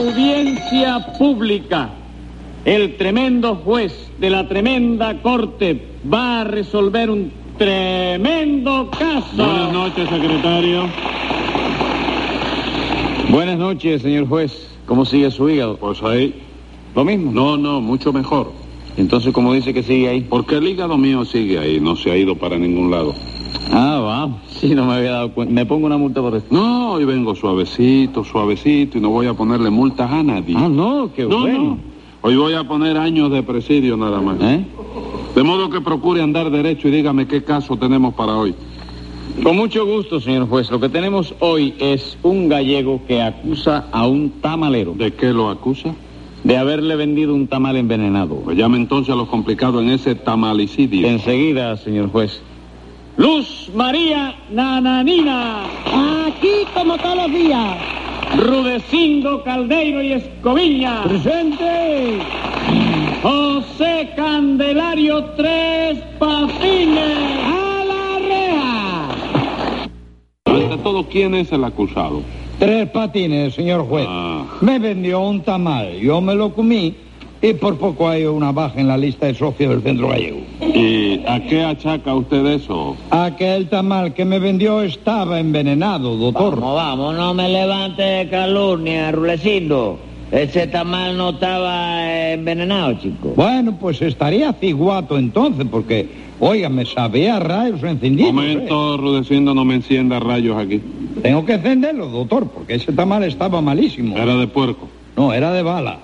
Audiencia pública. El tremendo juez de la tremenda corte va a resolver un tremendo caso. Buenas noches, secretario. Buenas noches, señor juez. ¿Cómo sigue su hígado? Pues ahí. ¿Lo mismo? No, mucho mejor. Entonces, ¿cómo dice que sigue ahí? Porque el hígado mío sigue ahí, no se ha ido para ningún lado. Ah, vamos. Sí, no me había dado cuenta. ¿Me pongo una multa por esto? No, hoy vengo suavecito, y no voy a ponerle multas a nadie. Ah, no, qué bueno. No. Hoy voy a poner años de presidio nada más. De modo que procure andar derecho y dígame qué caso tenemos para hoy. Con mucho gusto, señor juez. Lo que tenemos hoy es un gallego que acusa a un tamalero. ¿De qué lo acusa? De haberle vendido un tamal envenenado. Pues llame entonces a los complicados en ese tamalicidio. Enseguida, señor juez. Luz María Nananina. Aquí como todos los días. Rudecindo Caldeiro y Escoviña. ¡Presente! José Candelario Tres Patines. ¡A la reja! Ante todo, ¿quién es el acusado? Tres Patines, señor juez. Me vendió un tamal, yo me lo comí y por poco hay una baja en la lista de socios del Centro Gallego. ¿Y a qué achaca usted eso? A que el tamal que me vendió estaba envenenado, doctor. Vamos, no me levante calumnia, Rulecindo. Ese tamal no estaba envenenado, chico. Bueno, pues estaría ciguato entonces, porque, oiga, me sabía rayos encendidos. Momento, Rudecindo, no me encienda rayos aquí. Tengo que encenderlo, doctor, porque ese tamal estaba malísimo. Era de puerco. No, era de bala.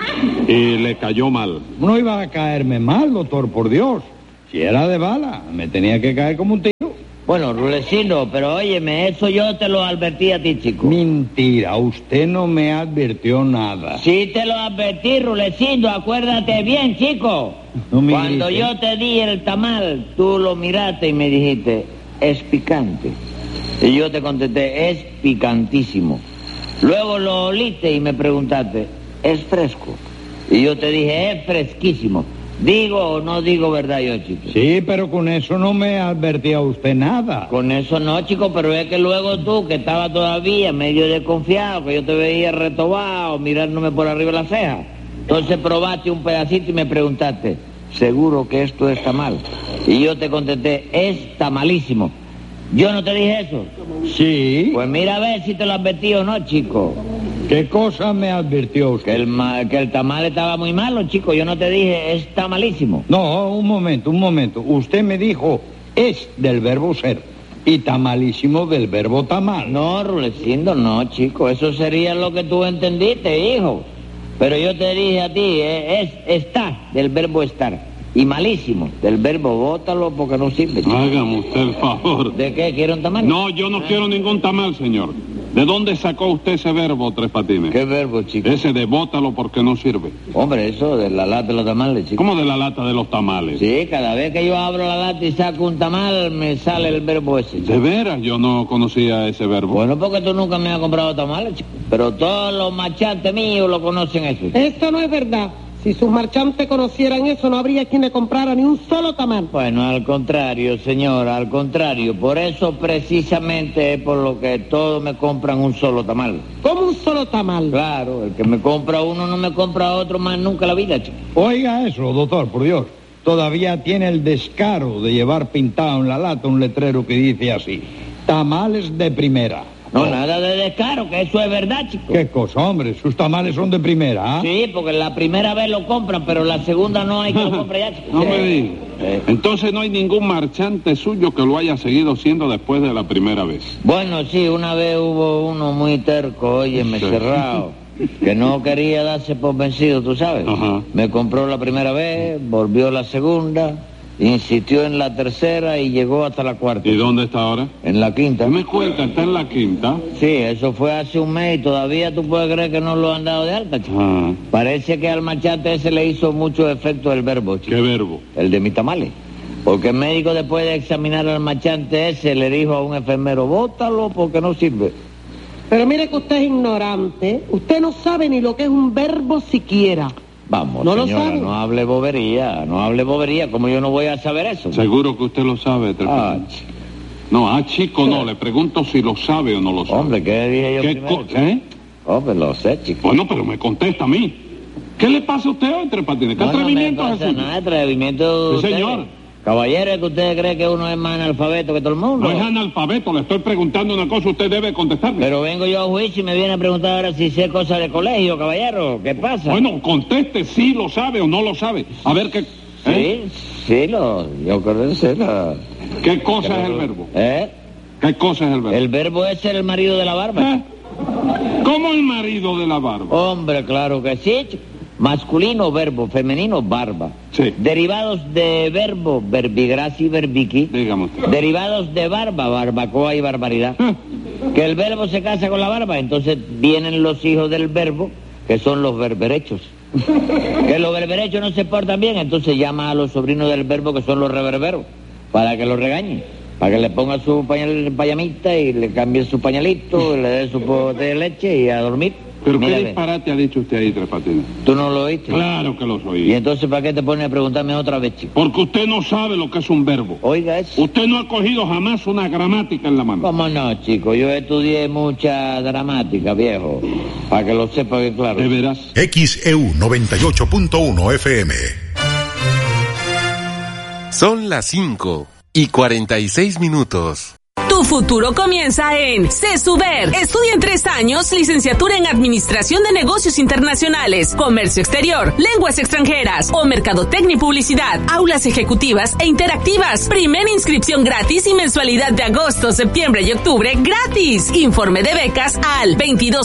Y le cayó mal. No iba a caerme mal, doctor, por Dios. Si era de bala, me tenía que caer como un tiro. Bueno, Rulecindo, pero óyeme, eso yo te lo advertí a ti, chico. Mentira, usted no me advirtió nada. Sí te lo advertí, Rulecindo, acuérdate bien, chico. No me Cuando grites. yo te di el tamal, tú lo miraste y me dijiste, es picante. Y yo te contesté, es picantísimo. Luego lo oliste y me preguntaste, ¿es fresco? Y yo te dije, es fresquísimo. ¿Digo o no digo verdad yo, chico? Sí, pero con eso no me advertía usted nada. Con eso no, chico, pero es que luego tú, que estabas todavía medio desconfiado, que yo te veía retobado, mirándome por arriba de la ceja, entonces probaste un pedacito y me preguntaste, ¿seguro que esto está mal? Y yo te contesté, está malísimo. ¿Yo no te dije eso? Sí. Pues mira a ver si te lo advertí o no, chico. ¿Qué cosa me advirtió usted? Que el tamal estaba muy malo, chico. Yo no te dije, está malísimo. No, un momento. Usted me dijo, es del verbo ser y está malísimo del verbo tamal. No, Rulecindo, no, chico. Eso sería lo que tú entendiste, hijo. Pero yo te dije a ti, es está del verbo estar. Y malísimo del verbo bótalo porque no sirve, chico. Hágame usted el favor. ¿De qué? ¿Quiere un tamal? No, yo no quiero ningún tamal, señor. ¿De dónde sacó usted ese verbo, Tres Patines? ¿Qué verbo, chico? Ese de bótalo porque no sirve. Hombre, eso de la lata de los tamales, chico. ¿Cómo de la lata de los tamales? Sí, cada vez que yo abro la lata y saco un tamal, me sale el verbo ese, chico. ¿De veras? Yo no conocía ese verbo. Bueno, porque tú nunca me has comprado tamales, chico. Pero todos los marchantes míos lo conocen eso, chico. Eso no es verdad. Si sus marchantes conocieran eso, no habría quien le comprara ni un solo tamal. Bueno, al contrario, señora, al contrario. Por eso precisamente es por lo que todos me compran un solo tamal. ¿Cómo un solo tamal? Claro, el que me compra uno no me compra otro más nunca en la vida, chico. Oiga eso, doctor, por Dios. Todavía tiene el descaro de llevar pintado en la lata un letrero que dice así, tamales de primera. No, nada de descaro, que eso es verdad, chico. ¿Qué cosa, hombre? Sus tamales son de primera, ¿ah? Sí, porque la primera vez lo compran, pero la segunda no hay que lo compre ya, chico. No me diga. Entonces no hay ningún marchante suyo que lo haya seguido siendo después de la primera vez. Bueno, sí, una vez hubo uno muy terco, óyeme, Sí. cerrado, que no quería darse por vencido, tú sabes. Ajá. Me compró la primera vez, volvió la segunda, insistió en la tercera y llegó hasta la cuarta. ¿Y dónde está ahora? En la quinta. ¿Qué me cuenta? ¿Está en la quinta? Sí, eso fue hace un mes y todavía tú puedes creer que no lo han dado de alta, chico. Ah, Parece que al marchante ese le hizo mucho efecto el verbo, chico. ¿qué verbo? El de mis tamales. Porque el médico, después de examinar al marchante ese, le dijo a un enfermero, bótalo porque no sirve. Pero mire que usted es ignorante. Usted no sabe ni lo que es un verbo siquiera. Vamos, ¿No lo señora, sabe? no hable bobería, como yo no voy a saber eso. Seguro que usted lo sabe, Tres Ah, Patines. No, chico, no, le pregunto si lo sabe o no lo sabe. Hombre, ¿qué dije yo ¿Qué primero? co- ¿Eh? Oh, pues lo sé, chico. Bueno, pero me contesta a mí. ¿Qué le pasa a usted hoy, Tres Patines? ¿Qué atrevimiento no me es pasa ese? nada, atrevimiento. Sí, señor. Caballero, ¿es que usted cree que uno es más analfabeto que todo el mundo? No es analfabeto, le estoy preguntando una cosa, usted debe contestarme. Pero vengo yo a juicio y me viene a preguntar ahora si sé cosas de colegio, caballero. ¿Qué pasa? Bueno, conteste si lo sabe o no lo sabe. A ver qué... Yo creo que sí. ¿Qué cosa es el verbo? ¿Eh? ¿Qué cosa es el verbo? El verbo es ser el marido de la barba. ¿Cómo el marido de la barba? Hombre, claro que sí, chico. Masculino, verbo, femenino, barba. Sí. Derivados de verbo, verbigracia y verbiqui. Dígame usted. Derivados de barba, barbacoa y barbaridad. Que el verbo se casa con la barba, entonces vienen los hijos del verbo, que son los berberechos. Que los berberechos no se portan bien, entonces llama a los sobrinos del verbo, que son los reverberos, para que los regañen. Para que le ponga su payamita y le cambie su pañalito, y le dé su pote de leche y a dormir. ¿Pero Mira, qué disparate ha dicho usted ahí, Tres Patines? ¿Tú no lo oíste? Claro que lo ¿Y oí. entonces para qué te pones a preguntarme otra vez, chico? Porque usted no sabe lo que es un verbo. Oiga eso. Usted no ha cogido jamás una gramática en la mano. ¿Cómo no, chico? Yo estudié mucha dramática, viejo. Para que lo sepa que claro. ¿De veras? XEU 98.1 FM. Son las 5:46. Tu futuro comienza en CESUBER. Estudia en 3 años, licenciatura en Administración de Negocios Internacionales, Comercio Exterior, Lenguas Extranjeras o Mercadotecnia y Publicidad. Aulas ejecutivas e interactivas. Primera inscripción gratis y mensualidad de agosto, septiembre y octubre gratis. Informe de becas al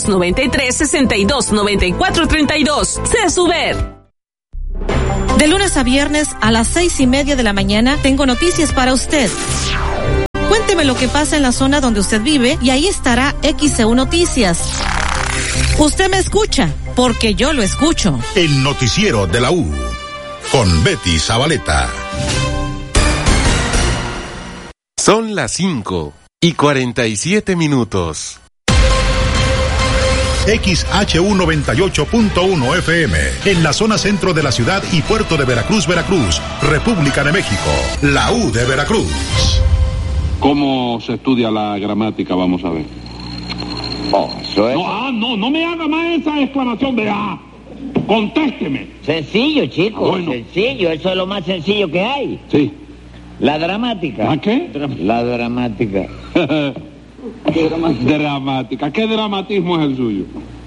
2293-629432. CESUBER. De lunes a viernes a las 6:30 de la mañana tengo noticias para usted. Cuénteme lo que pasa en la zona donde usted vive y ahí estará XEU Noticias. Usted me escucha, porque yo lo escucho. El noticiero de la U, con Betty Zabaleta. Son las 5:47. XHU 98.1 FM, en la zona centro de la ciudad y puerto de Veracruz, Veracruz, República de México, la U de Veracruz. ¿Cómo se estudia la gramática? Vamos a ver. Eso es. No me haga más esa exclamación de Contésteme. Sencillo, chico. Bueno. Sencillo. Eso es lo más sencillo que hay. Sí. La dramática. ¿A qué? La dramática. Dramática. ¿Qué dramatismo es el suyo?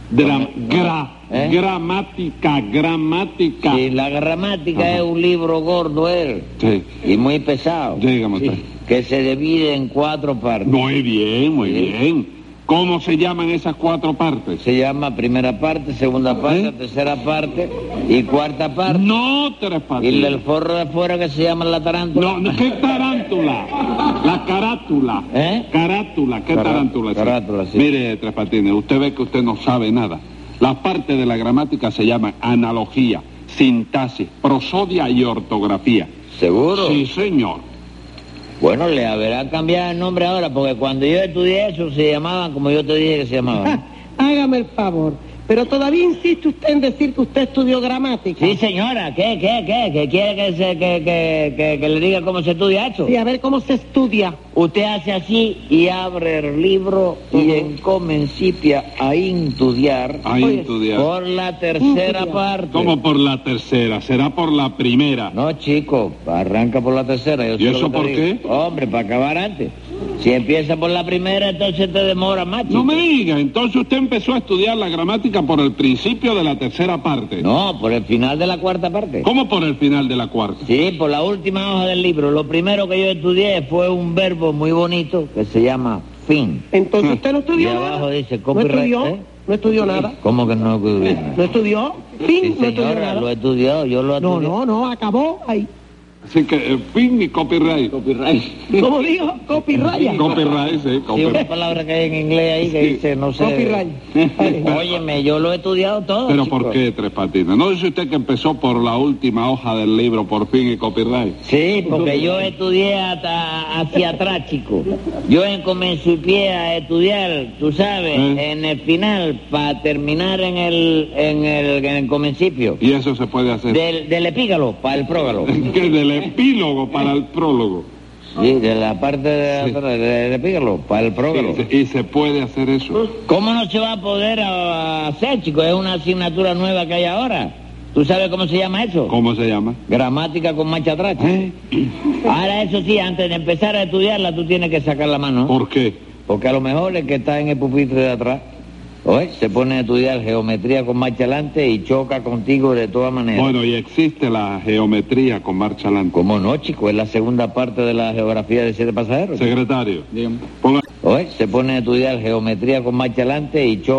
Gramática. Sí, la gramática es un libro gordo, Sí. y muy pesado. Dígame usted. Que se divide en 4 partes. Muy bien. ¿Cómo se llaman esas 4 partes? Se llama primera parte, segunda parte, tercera parte y cuarta parte. No, Tres Patines. Y el forro de afuera que se llama la tarántula. No, ¿qué tarántula? La carátula. Carátula, ¿qué tarántula? Carátula, sí. Mire, Tres Patines, usted ve que usted no sabe nada. Las partes de la gramática se llaman analogía, sintaxis, prosodia y ortografía. ¿Seguro? Sí, señor. Bueno, le habrá cambiado el nombre ahora, porque cuando yo estudié eso se llamaban como yo te dije que se llamaban. Hágame el favor. Pero todavía insiste usted en decir que usted estudió gramática. Sí, señora, ¿qué? ¿Que quiere que le diga cómo se estudia eso? Sí, a ver cómo se estudia. Usted hace así y abre el libro y encomencipia a estudiar. Por la tercera parte. ¿Cómo por la tercera? ¿Será por la primera? No, chico, arranca por la tercera. ¿Y eso por qué? Hombre, para acabar antes. Si empieza por la primera, entonces te demora más, chico. No me diga, entonces usted empezó a estudiar la gramática por el principio de la tercera parte. No, por el final de la cuarta parte. ¿Cómo por el final de la cuarta? Sí, por la última hoja del libro. Lo primero que yo estudié fue un verbo muy bonito que se llama fin. Entonces usted no estudió Y nada. abajo dice ¿No copyright, estudió? ¿No estudió nada? ¿Cómo que no estudió nada? ¿No estudió? Fin, Sí, no estudió señora, nada. lo he estudiado, yo lo estudié. No, acabó ahí. Así que fin y copyright. ¿Cómo dijo? Copyright. Copyright, sí, Sí, una copyright. palabra que hay en inglés ahí que dice, no sé. Copyright. Óyeme, yo lo he estudiado todo. ¿Pero chico. por qué, Tres Patines? ¿No dice usted que empezó por la última hoja del libro, por fin y copyright? Sí, porque yo estudié hasta hacia atrás, chico. Yo comencé a estudiar, tú sabes, en el final, para terminar en el comencipio. Y eso se puede hacer. Del epígalo para el prógalo. Que del epílogo para el prólogo. Sí, de la parte de Pígalo, para el prógalo. Sí, y se puede hacer eso. ¿Cómo no se va a poder hacer, chico? Es una asignatura nueva que hay ahora. ¿Tú sabes cómo se llama eso? ¿Cómo se llama? Gramática con marcha atrás. Ahora, eso sí, antes de empezar a estudiarla, tú tienes que sacar la mano. ¿Por qué? Porque a lo mejor el que está en el pupitre de atrás, oye, se pone a estudiar geometría con marcha adelante y choca contigo de todas maneras. Bueno, y existe la geometría con marcha adelante. ¿Cómo no, chico? Es la segunda parte de la geografía de 7 pasajeros. Secretario, Dígame. ponga... Oye, se pone a estudiar geometría con marcha adelante y choca